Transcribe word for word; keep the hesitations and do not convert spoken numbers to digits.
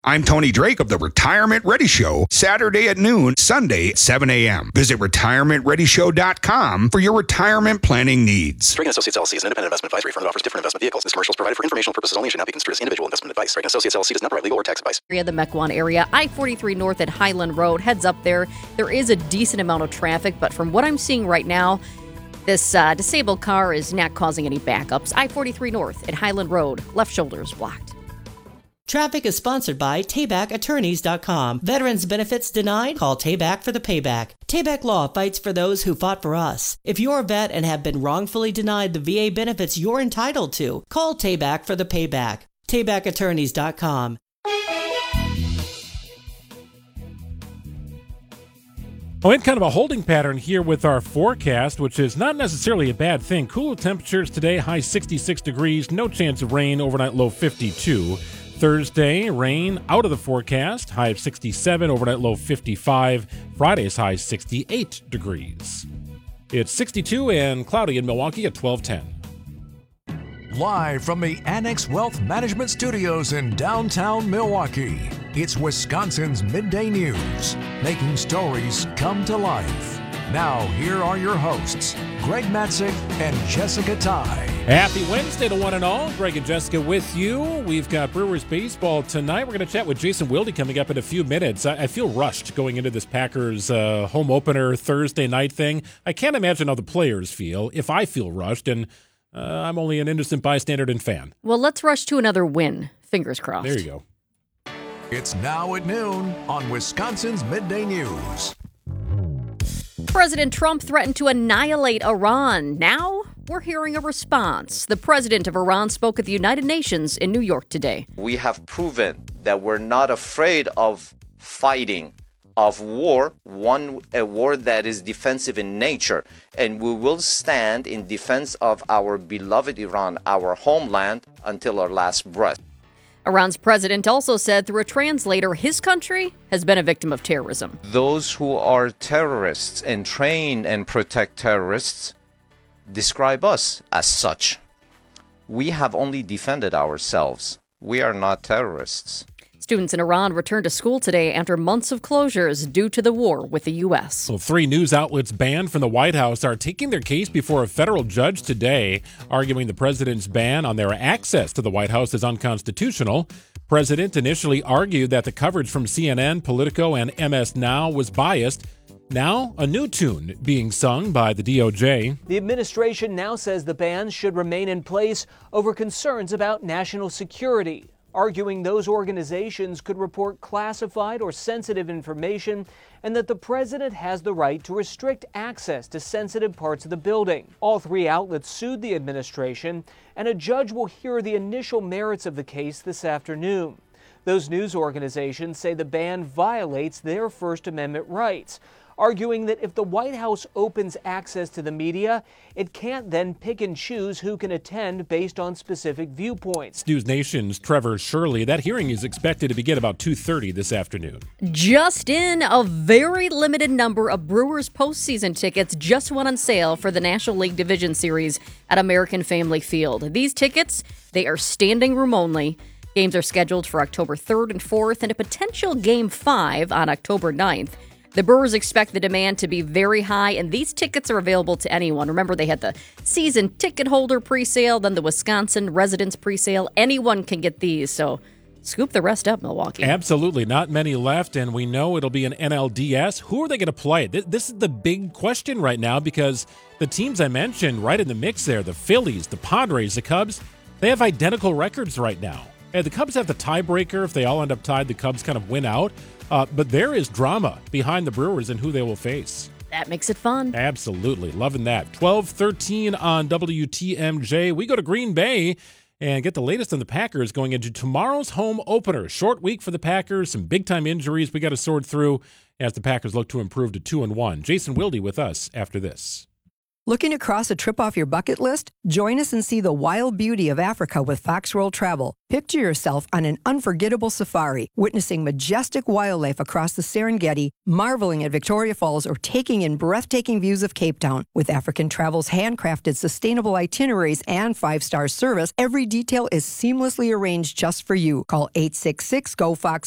I'm Tony Drake of the Retirement Ready Show, Saturday at noon, Sunday at seven a.m. Visit retirement ready show dot com for your retirement planning needs. Reagan Associates L L C is an independent investment advisory firm that offers different investment vehicles. This commercial is provided for informational purposes only and should not be construed as individual investment advice. Reagan Associates L L C does not provide legal or tax advice. The Mequon area, I forty-three north at Highland Road, heads up there. There is a decent amount of traffic, but from what I'm seeing right now, this uh, disabled car is not causing any backups. I forty-three north at Highland Road, left shoulder is blocked. Traffic is sponsored by Tayback Attorneys dot com. Veterans benefits denied? Call Tayback for the payback. Tayback Law fights for those who fought for us. If you're a vet and have been wrongfully denied the V A benefits you're entitled to, call Tayback for the payback. Tayback Attorneys dot com. Well, in kind of a holding pattern here with our forecast, which is not necessarily a bad thing. Cooler temperatures today, high sixty-six degrees, no chance of rain, overnight low fifty-two. Thursday, rain out of the forecast, high of sixty-seven, overnight low fifty-five. Friday's high sixty-eight degrees. It's sixty-two and cloudy in Milwaukee at twelve ten. Live from the Annex Wealth Management Studios in downtown Milwaukee, it's Wisconsin's Midday News, making stories come to life. Now, here are your hosts, Greg Matzik and Jessica Ty. Happy Wednesday to one and all. Greg and Jessica with you. We've got Brewers baseball tonight. We're going to chat with Jason Wilde coming up in a few minutes. I, I feel rushed going into this Packers uh, home opener Thursday night thing. I can't imagine how the players feel if I feel rushed, and uh, I'm only an innocent bystander and fan. Well, let's rush to another win. Fingers crossed. There you go. It's now at noon on Wisconsin's Midday News. President Trump threatened to annihilate Iran. Now we're hearing a response. The president of Iran spoke at the United Nations in New York today. We have proven that we're not afraid of fighting, of war, one a war that is defensive in nature, and we will stand in defense of our beloved Iran, our homeland, until our last breath. Iran's president also said through a translator his country has been a victim of terrorism. Those who are terrorists and train and protect terrorists describe us as such. We have only defended ourselves. We are not terrorists. Students in Iran returned to school today after months of closures due to the war with the U S. Well, three news outlets banned from the White House are taking their case before a federal judge today, arguing the president's ban on their access to the White House is unconstitutional. President initially argued that the coverage from C N N, Politico, and M S Now was biased. Now, a new tune being sung by the D O J. The administration now says the ban should remain in place over concerns about national security, arguing those organizations could report classified or sensitive information and that the president has the right to restrict access to sensitive parts of the building. All three outlets sued the administration, and a judge will hear the initial merits of the case this afternoon. Those news organizations say the ban violates their First Amendment rights, arguing that if the White House opens access to the media, it can't then pick and choose who can attend based on specific viewpoints. News Nation's Trevor Shirley. That hearing is expected to begin about two thirty this afternoon. Just in, a very limited number of Brewers postseason tickets just went on sale for the National League Division Series at American Family Field. These tickets, they are standing room only. Games are scheduled for October third and fourth and a potential Game five on October ninth. The Brewers expect the demand to be very high, and these tickets are available to anyone. Remember, they had the season ticket holder presale, then the Wisconsin residents presale. Anyone can get these, so scoop the rest up, Milwaukee. Absolutely. Not many left, and we know it'll be an N L D S. Who are they going to play? This is the big question right now because the teams I mentioned right in the mix there, the Phillies, the Padres, the Cubs, they have identical records right now. And the Cubs have the tiebreaker. If they all end up tied, the Cubs kind of win out. Uh, but there is drama behind the Brewers and who they will face. That makes it fun. Absolutely. Loving that. twelve thirteen on W T M J. We go to Green Bay and get the latest on the Packers going into tomorrow's home opener. Short week for the Packers. Some big-time injuries we got to sort through as the Packers look to improve to two and one. Jason Wilde with us after this. Looking to cross a trip off your bucket list? Join us and see the wild beauty of Africa with Fox World Travel. Picture yourself on an unforgettable safari, witnessing majestic wildlife across the Serengeti, marveling at Victoria Falls, or taking in breathtaking views of Cape Town. With African Travel's handcrafted sustainable itineraries and five-star service, every detail is seamlessly arranged just for you. Call eight six six, G O, F O X